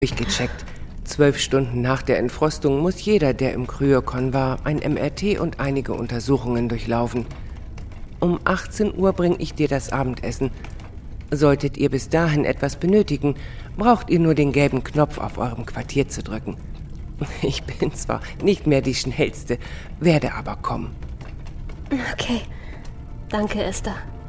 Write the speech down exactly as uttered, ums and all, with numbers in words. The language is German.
durchgecheckt. Zwölf Stunden nach der Entfrostung muss jeder, der im Kryokon war, ein M R T und einige Untersuchungen durchlaufen. Um achtzehn Uhr bringe ich dir das Abendessen. Solltet ihr bis dahin etwas benötigen, braucht ihr nur den gelben Knopf auf eurem Quartier zu drücken. Ich bin zwar nicht mehr die Schnellste, werde aber kommen. Okay, danke, Esther.